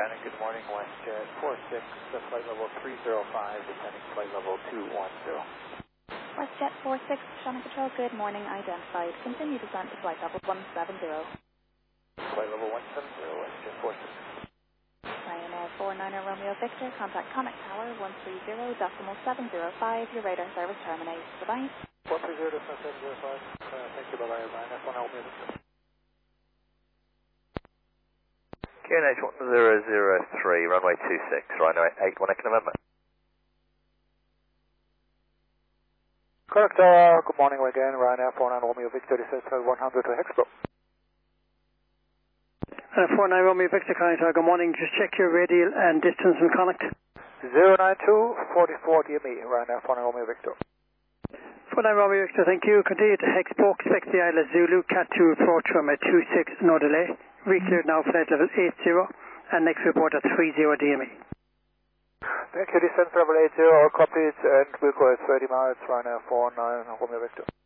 China, good morning, WestJet 46, flight level 305, descending flight level 210. WestJet 46, China Control, good morning, identified. Continue descent to flight level 170. Flight level 170, WestJet 46. Ryanair 49er Romeo Victor, contact Connect Tower 130.705, your radar service terminates. Goodbye. 130.705, thank you, bye-bye, Ryanair 49er Romeo Victor. QNH 1003, runway 26, runway 81, November. Correct, good morning again, Ryanair 49 Romeo Victor, this is 100 to Hexbro. 49 Romeo Victor, good morning, just check your radial and distance and connect. 092, 44 DME, Ryanair 49 Romeo Victor. 49 Romeo Victor, thank you, continue to Hexbro, expect the Isle of Zulu, Cat 2 approach runway 26, no delay. Recleared now, flight level 80, and next report at 30 DME. Thank you, descent level 80, all copies, and we'll go at 30 miles, Ryanair 49 Romeo Victor.